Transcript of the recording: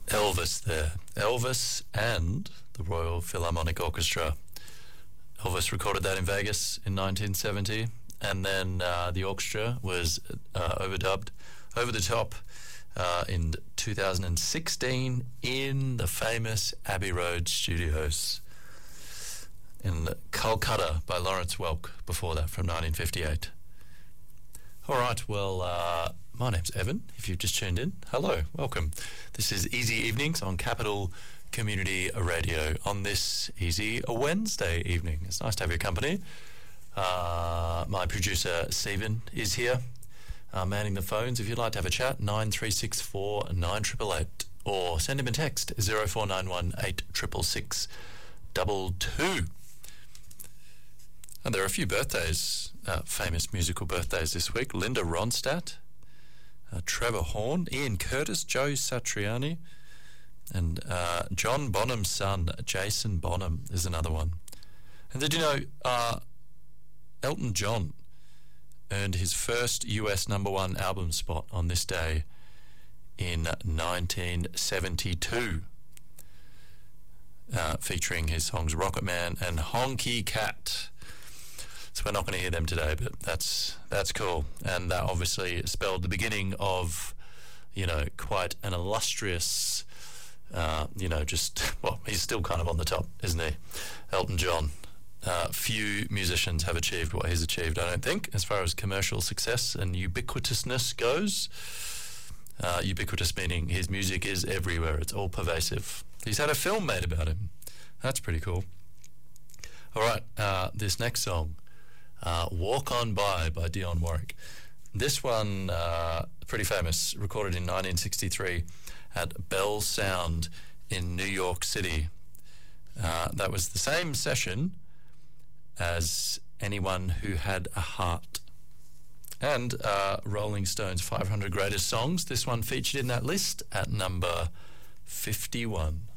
Elvis there. Elvis and the Royal Philharmonic Orchestra. Elvis recorded that in Vegas in 1970, and then the orchestra was overdubbed over the top in 2016 in the famous Abbey Road Studios in Calcutta by Lawrence Welk, before that from 1958. All right, well, my name's Evan, if you've just tuned in. Hello, welcome. This is Easy Evenings on Capital Community Radio on this Easy Wednesday evening. It's nice to have your company. My producer, Stephen, is here, manning the phones. If you'd like to have a chat, 9364 9888, or send him a text, 0491 866 22. And there are a few birthdays, famous musical birthdays this week. Linda Ronstadt, Trevor Horn, Ian Curtis, Joe Satriani, and John Bonham's son, Jason Bonham, is another one. And did you know Elton John earned his first US #1 album spot on this day in 1972, featuring his songs Rocket Man and Honky Cat. So we're not going to hear them today, but that's cool. And that obviously spelled the beginning of, quite an illustrious, he's still kind of on the top, isn't he? Elton John. Few musicians have achieved what he's achieved, I don't think, as far as commercial success and ubiquitousness goes. Ubiquitous meaning his music is everywhere. It's all pervasive. He's had a film made about him. That's pretty cool. All right, this next song, Walk On By Dionne Warwick. This one, pretty famous, recorded in 1963 at Bell Sound in New York City. That was the same session as Anyone Who Had a Heart. And Rolling Stone's 500 Greatest Songs. This one featured in that list at number 51.